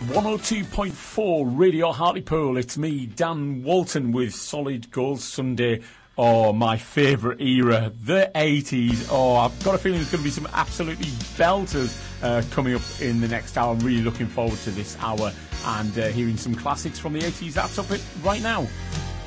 102.4 Radio Hartlepool. It's me, Dan Walton, with Solid Gold Sunday. Oh, my favourite era, the 80s. Oh, I've got a feeling there's going to be some absolutely belters coming up in the next hour. I'm really looking forward to this hour and hearing some classics from the 80s. That's up it right now.